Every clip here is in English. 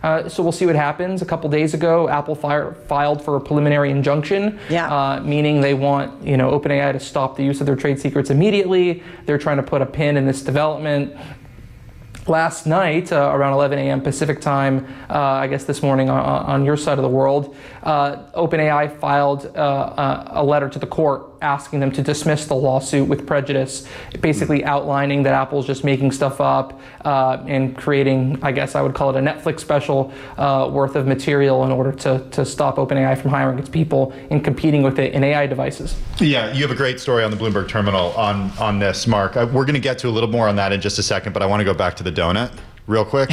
So we'll see what happens. A couple days ago, Apple filed for a preliminary injunction, meaning they want OpenAI to stop the use of their trade secrets immediately. They're trying to put a pin in this development. Last night, around 11 a.m. Pacific time, I guess this morning on your side of the world, OpenAI filed a letter to the court asking them to dismiss the lawsuit with prejudice, basically outlining that Apple's just making stuff up and creating, I guess I would call it a Netflix special worth of material in order to stop OpenAI from hiring its people and competing with it in AI devices. Yeah, you have a great story on the Bloomberg Terminal on this, Mark. We're going to get to a little more on that in just a second, but I want to go back to the donut real quick.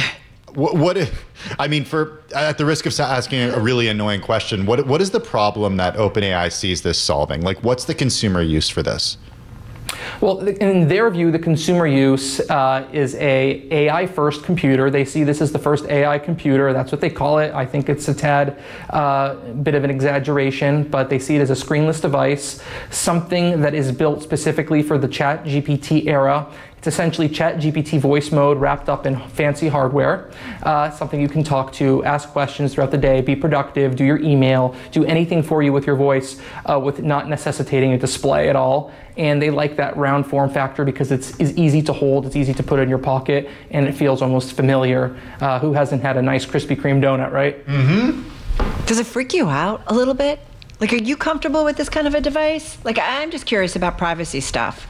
At the risk of asking a really annoying question, what is the problem that OpenAI sees this solving? Like, what's the consumer use for this? Well, in their view, the consumer use is a AI-first computer. They see this as the first AI computer. That's what they call it. I think it's a tad bit of an exaggeration, but they see it as a screenless device, something that is built specifically for the ChatGPT era. It's essentially ChatGPT voice mode wrapped up in fancy hardware, something you can talk to, ask questions throughout the day, be productive, do your email, do anything for you with your voice with not necessitating a display at all. And they like that round form factor because it's easy to hold, it's easy to put in your pocket, and it feels almost familiar. Who hasn't had a nice Krispy Kreme donut, right? Mm-hmm. Does it freak you out a little bit? Like, are you comfortable with this kind of a device? Like, I'm just curious about privacy stuff.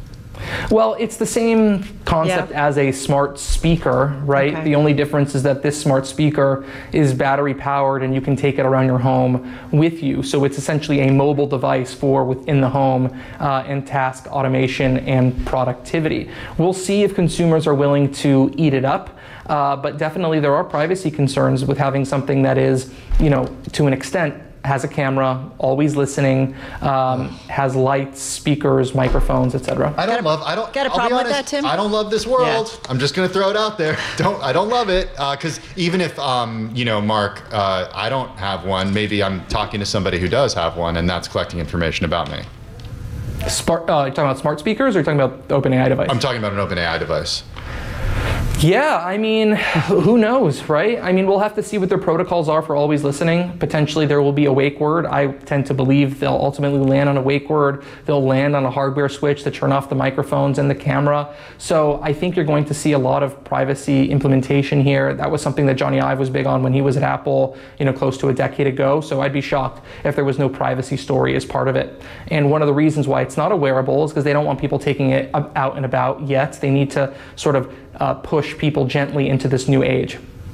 Well, it's the same concept as a smart speaker, right? Okay. The only difference is that this smart speaker is battery powered and you can take it around your home with you. So it's essentially a mobile device for within the home and task automation and productivity. We'll see if consumers are willing to eat it up. But definitely there are privacy concerns with having something that is, to an extent, has a camera, always listening, has lights, speakers, microphones, etc. Got a problem with that, Tim? I don't love this world. Yeah. I'm just going to throw it out there. I don't love it because even if Mark, I don't have one, maybe I'm talking to somebody who does have one, and that's collecting information about me. You're talking about smart speakers, or you're talking about the OpenAI device? I'm talking about an OpenAI device. Yeah, I mean, who knows, right? I mean, we'll have to see what their protocols are for always listening. Potentially there will be a wake word. I tend to believe they'll ultimately land on a wake word. They'll land on a hardware switch to turn off the microphones and the camera. So I think you're going to see a lot of privacy implementation here. That was something that Johnny Ive was big on when he was at Apple, close to a decade ago. So I'd be shocked if there was no privacy story as part of it. And one of the reasons why it's not a wearable is because they don't want people taking it out and about yet. They need to sort of push people gently into this new age.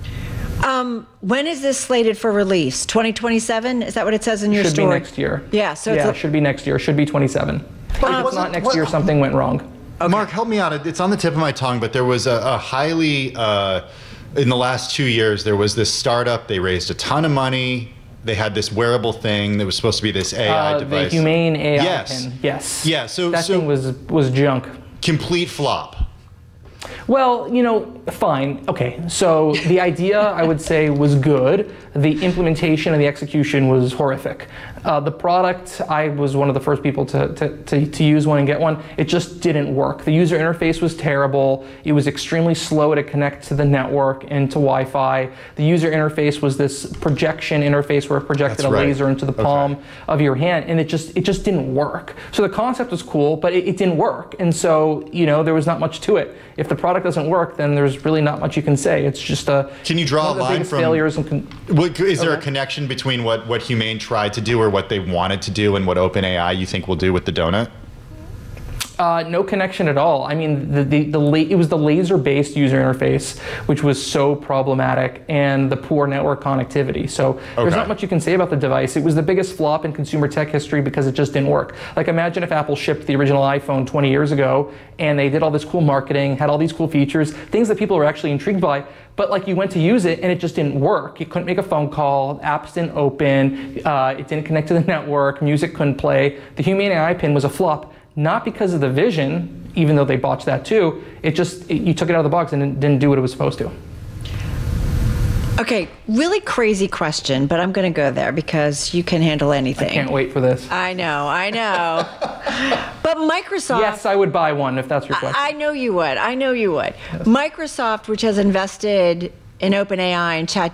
When is this slated for release? 2027? Is that what it says in your story? Should be next year. Yeah, so it should be next year. Should be 27. If it's not next year, something went wrong. Okay. Mark, help me out. It's on the tip of my tongue, but there was a highly, in the last 2 years, there was this startup. They raised a ton of money. They had this wearable thing that was supposed to be this AI device. The Humane AI pin. Yes. Yeah. That thing was junk. Complete flop. Well, fine. Okay, so the idea, I would say, was good. The implementation and the execution was horrific. The product, I was one of the first people to use one and get one. It just didn't work. The user interface was terrible. It was extremely slow to connect to the network and to Wi-Fi. The user interface was this projection interface where it projected a laser into the palm of your hand, and it just didn't work. So the concept was cool, but it didn't work. And so, there was not much to it. If the product doesn't work, then there's really not much you can say. It's just Can you draw a line from failures? Is there a connection between what Humane tried to do or what they wanted to do and what OpenAI you think will do with the donut? No connection at all. I mean, it was the laser-based user interface, which was so problematic, and the poor network connectivity. So there's not much you can say about the device. It was the biggest flop in consumer tech history because it just didn't work. Like, imagine if Apple shipped the original iPhone 20 years ago, and they did all this cool marketing, had all these cool features, things that people were actually intrigued by, but like you went to use it and it just didn't work. You couldn't make a phone call, apps didn't open, it didn't connect to the network, music couldn't play. The Humane AI pin was a flop. Not because of the vision, even though they botched that too. You took it out of the box and it didn't do what it was supposed to. Okay, really crazy question, but I'm going to go there because you can handle anything. I can't wait for this. I know. But Microsoft... Yes, I would buy one if that's your question. I know you would. Yes. Microsoft, which has invested in OpenAI and